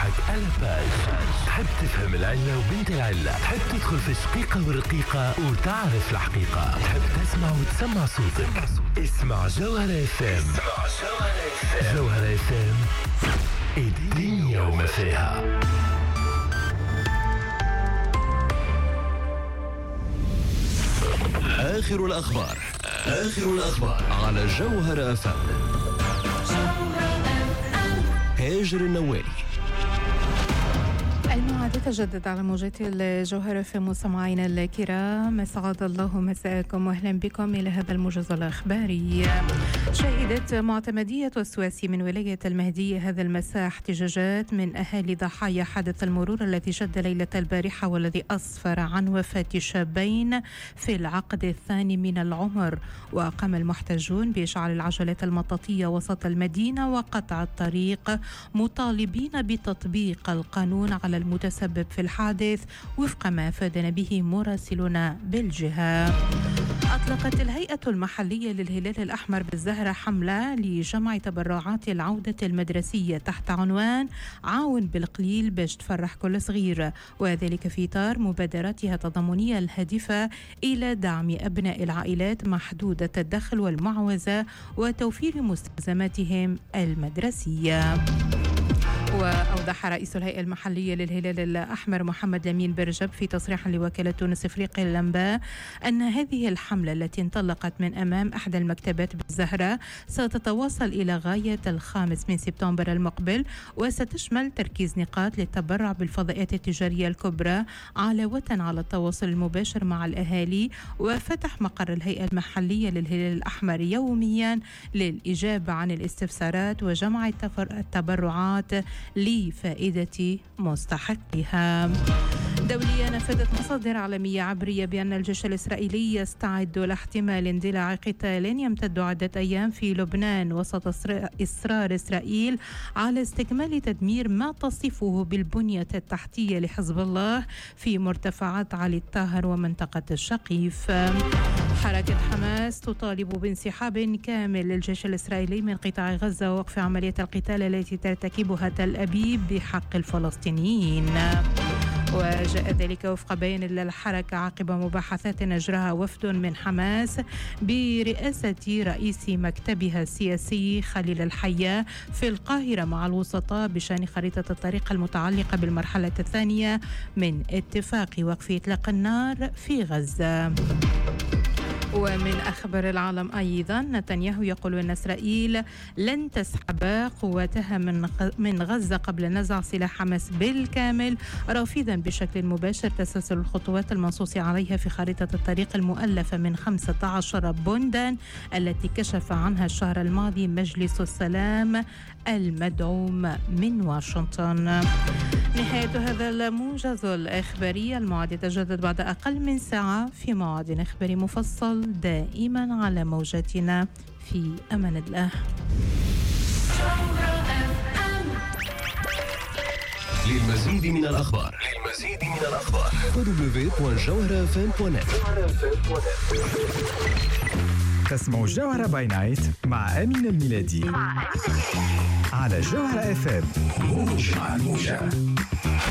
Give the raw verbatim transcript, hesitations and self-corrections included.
روحك على باج. تحب تفهم العلة وبنت العلة، تحب تدخل في شقيقة والرقيقة وتعرف الحقيقة، تحب تسمع وتسمع صوتك. اسمع جوهرة اف ام. جوهرة اف ام، الدنيا وما فيها. آخر الأخبار آخر الأخبار على جوهرة اف ام. هاجر النواري. الموعد تجدد على موجات الجوهرة في مستمعينا الكرام، أسعد الله مساءكم وأهلا بكم إلى هذا الموجز الإخباري. شهدت معتمدية السواسي من ولاية المهدية هذا المساء احتجاجات من أهالي ضحايا حادث المرور الذي شد ليلة البارحة والذي أسفر عن وفاة شابين في العقد الثاني من العمر. وقام المحتجون بإشعال العجلات المطاطية وسط المدينة وقطع الطريق، مطالبين بتطبيق القانون على المتسبب في الحادث وفق ما أفادنا به مراسلنا بالجهة. أطلقت الهيئة المحلية للهلال الأحمر بالزهرة حملة لجمع تبرعات العودة المدرسية تحت عنوان عاون بالقليل باش تفرح كل صغير، وذلك في إطار مبادراتها التضامنية الهادفة إلى دعم أبناء العائلات محدودة الدخل والمعوزة وتوفير مستلزماتهم المدرسية. وأوضح رئيس الهيئة المحلية للهلال الأحمر محمد لمين برجب في تصريح لوكالة تونس إفريقيا الأنباء أن هذه الحملة التي انطلقت من أمام أحد المكتبات بالزهرة ستتواصل إلى غاية الخامس من سبتمبر المقبل، وستشمل تركيز نقاط للتبرع بالفضائيات التجارية الكبرى علاوة على التواصل المباشر مع الأهالي وفتح مقر الهيئة المحلية للهلال الأحمر يوميا للإجابة عن الاستفسارات وجمع التبرعات لفائدة مستحقها. دوليا نفذت مصادر عالمية عبرية بأن الجيش الإسرائيلي يستعد لاحتمال اندلاع قتال يمتد عدة أيام في لبنان وسط إصرار إسرائيل على استكمال تدمير ما تصفه بالبنية التحتية لحزب الله في مرتفعات علي الطاهر ومنطقة الشقيف. حركة حماس تطالب بانسحاب كامل للجيش الإسرائيلي من قطاع غزة ووقف عملية القتال التي ترتكبها تل أبيب بحق الفلسطينيين. وجاء ذلك وفق بيان للحركة عقب مباحثات أجراها وفد من حماس برئاسة رئيس مكتبها السياسي خليل الحية في القاهرة مع الوسطاء بشأن خريطة الطريق المتعلقة بالمرحلة الثانية من اتفاق وقف إطلاق النار في غزة. ومن أخبار العالم أيضا، نتنياهو يقول أن إسرائيل لن تسحب قواتها من من غزة قبل نزع سلاح حماس بالكامل، رافضا بشكل مباشر تسلسل الخطوات المنصوص عليها في خريطة الطريق المؤلفة من خمسة عشر بندا التي كشف عنها الشهر الماضي مجلس السلام المدعوم من واشنطن. نهاية هذا الموجز الإخباري، الموعد يتجدد بعد أقل من ساعة في موعد إخباري مفصل دائما على موجاتنا. في أمان الله. للمزيد من الأخبار للمزيد من الأخبار دبليو دوت جوهرة اف ام دوت نت. تسمعوا الجوهرة باي نايت مع أمين الميلادي على جوهرة اف ام. موجة موجة